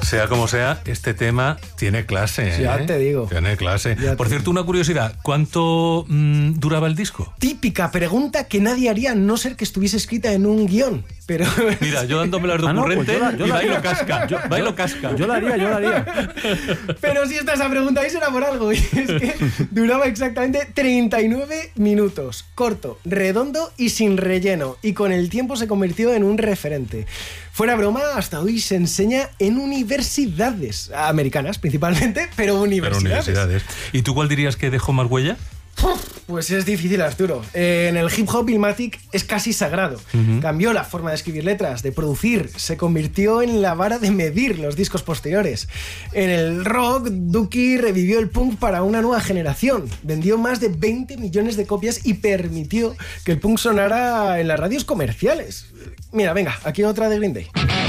Sea como sea, este tema tiene clase, ¿eh? Ya te digo. Tiene clase. Por cierto, una curiosidad, ¿cuánto duraba el disco? Típica pregunta que nadie haría a no ser que estuviese escrita en un guión. Pero... Mira, yo dándome las de ocurrente y bailo casca. Bailo casca. Yo la haría. Pero si está esa pregunta ahí será por algo. Y es que duraba exactamente 39 minutos. Corto, redondo y sin relleno. Y con el tiempo se convirtió en un referente. Fuera broma, hasta hoy se enseña en universidades americanas principalmente, pero universidades. ¿Y tú cuál dirías que dejó más huella? Pues es difícil, Arturo. En el hip hop, Illmatic es casi sagrado. Cambió la forma de escribir letras, de producir. Se convirtió en la vara de medir los discos posteriores. En el rock, Dookie revivió el punk para una nueva generación. Vendió más de 20 millones de copias y permitió que el punk sonara en las radios comerciales. Mira, venga, aquí otra de Green Day.